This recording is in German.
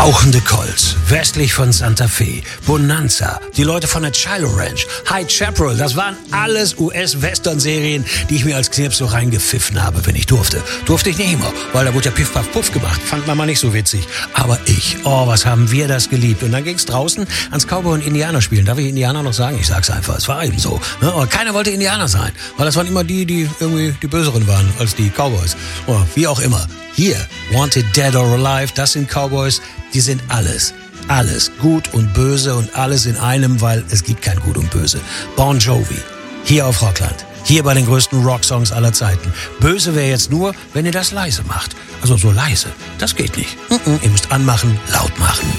Rauchende Colts, westlich von Santa Fe, Bonanza, die Leute von der Chilo Ranch, High Chaparral, das waren alles US-Western-Serien, die ich mir als Knirps so reingepfiffen habe, wenn ich durfte. Durfte ich nicht immer, weil da wurde ja Piff, Paff, Puff gemacht. Fand man mal nicht so witzig. Aber was haben wir das geliebt. Und dann ging's draußen ans Cowboy- und Indianerspielen. Darf ich Indianer noch sagen? Ich sag's einfach, es war eben so. Ne? Aber keiner wollte Indianer sein, weil das waren immer die irgendwie die Böseren waren als die Cowboys. Oder wie auch immer. Hier, Wanted Dead or Alive, das sind Cowboys, die sind alles. Alles, gut und böse und alles in einem, weil es gibt kein Gut und Böse. Bon Jovi, hier auf Rockland, hier bei den größten Rocksongs aller Zeiten. Böse wäre jetzt nur, wenn ihr das leise macht. Also so leise, das geht nicht. Ihr müsst anmachen, laut machen.